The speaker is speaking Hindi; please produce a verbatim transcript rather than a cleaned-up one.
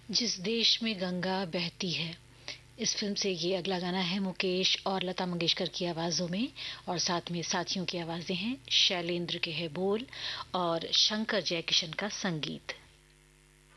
जिस देश में गंगा बहती है, इस फिल्म से ये अगला गाना है मुकेश और लता मंगेशकर की आवाज़ों में, और साथ में साथियों की आवाज़ें हैं। शैलेंद्र के है बोल और शंकर जयकिशन का संगीत।